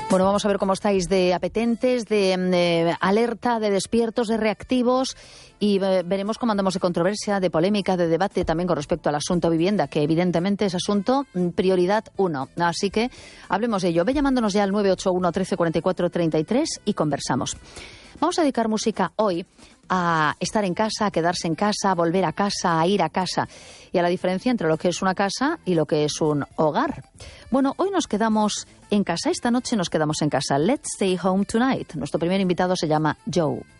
Bueno, vamos a ver cómo estáis de apetentes, de alerta, de despiertos, de reactivos y veremos cómo andamos de controversia, de polémica, de debate también con respecto al asunto vivienda, que evidentemente es asunto prioridad 1. Así que hablemos de ello. Ve llamándonos ya al 981 13 44 33 y conversamos. Vamos a dedicar música hoy a estar en casa, a quedarse en casa, a volver a casa, a ir a casa y a la diferencia entre lo que es una casa y lo que es un hogar. Bueno, hoy nos quedamos en casa, esta noche nos quedamos en casa. Let's stay home tonight. Nuestro primer invitado se llama Joe.